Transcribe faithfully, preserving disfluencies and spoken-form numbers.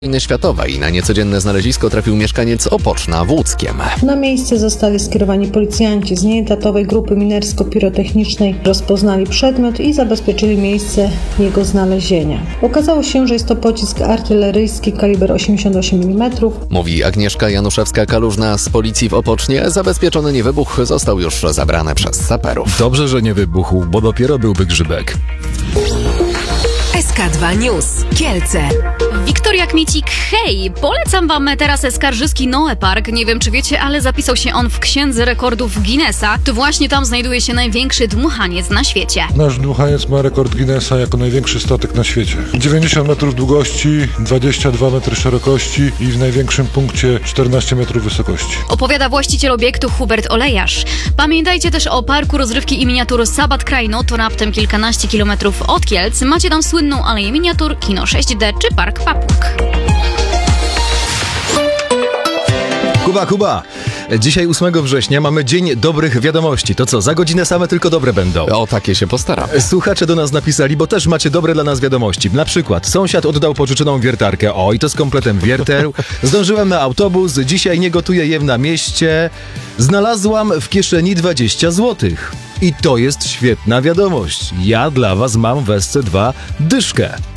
wojny światowej na niecodzienne znalezisko trafił mieszkaniec Opoczna w Łódzkiem. Na miejsce zostali skierowani policjanci z nieetatowej grupy minersko-pirotechnicznej, rozpoznali przedmiot i zabezpieczyli miejsce jego znalezienia. Okazało się, że jest to pocisk artyleryjski kaliber osiemdziesiąt osiem milimetrów. Mówi Agnieszka Januszewska-Kalużna z policji w Opocznie. Zabezpieczony niewybuch został już zabrany przez saperów. Dobrze, że nie wybuchł, bo dopiero byłby grzybek. S K dwa News. Kielce. Wiktoria Kmiecik, hej! Polecam wam teraz Skarżyski Noe Park. Nie wiem, czy wiecie, ale zapisał się on w Księdze Rekordów Guinnessa. To właśnie tam znajduje się największy dmuchaniec na świecie. Nasz dmuchaniec ma rekord Guinnessa jako największy statek na świecie. dziewięćdziesiąt metrów długości, dwadzieścia dwa metry szerokości i w największym punkcie czternaście metrów wysokości. Opowiada właściciel obiektu Hubert Olejarz. Pamiętajcie też o parku rozrywki i miniatur Sabat Krajno, to raptem kilkanaście kilometrów od Kielc. Macie tam słynną aleję miniatur, kino sześć D czy park Papuk. Kuba, Kuba! Dzisiaj ósmego września mamy Dzień Dobrych Wiadomości. To co, za godzinę same tylko dobre będą. O takie się postaram. Słuchacze do nas napisali, bo też macie dobre dla nas wiadomości. Na przykład, sąsiad oddał pożyczoną wiertarkę. Oj, to z kompletem wierteł. Zdążyłem na autobus, dzisiaj nie gotuję jem na mieście. Znalazłam w kieszeni dwadzieścia złotych. I to jest świetna wiadomość. Ja dla was mam w S C dwa dyszkę.